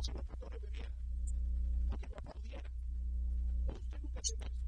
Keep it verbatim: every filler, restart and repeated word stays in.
si los pastores bebieran, o que lo aplaudieran, o usted nunca se